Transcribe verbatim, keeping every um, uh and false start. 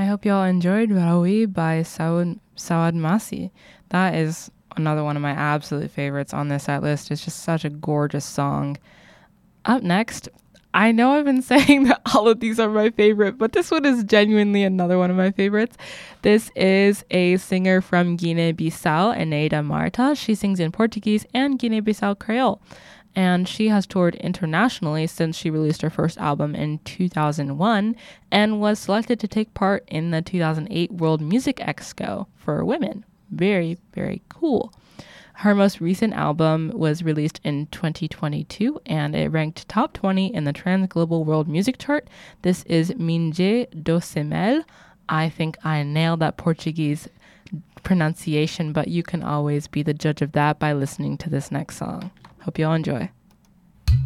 hope y'all enjoyed Rawi by Saud, Sawad Masi. That is another one of my absolute favorites on this set list. It's just such a gorgeous song. Up next, I know I've been saying that all of these are my favorite, but this one is genuinely another one of my favorites. This is a singer from Guinea-Bissau, Eneida Marta. She sings in Portuguese and Guinea-Bissau Creole. And she has toured internationally since she released her first album in two thousand one and was selected to take part in the two thousand eight World Music Expo for women. Very, very cool. Her most recent album was released in twenty twenty-two and it ranked top twenty in the Trans Global World Music Chart. This is Minje do Semel. I think I nailed that Portuguese pronunciation, but you can always be the judge of that by listening to this next song. Hope you all enjoy.